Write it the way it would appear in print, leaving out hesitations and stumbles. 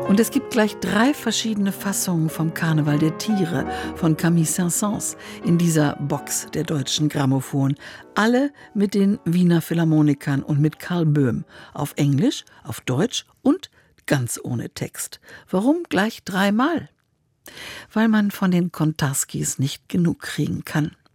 Und es gibt gleich 3 verschiedene Fassungen vom Karneval der Tiere von Camille Saint-Saëns in dieser Box der Deutschen Grammophon. Alle mit den Wiener Philharmonikern und mit Karl Böhm. Auf Englisch, auf Deutsch und ganz ohne Text. Warum gleich 3-mal? Weil man von den Kontarskis nicht genug kriegen kann.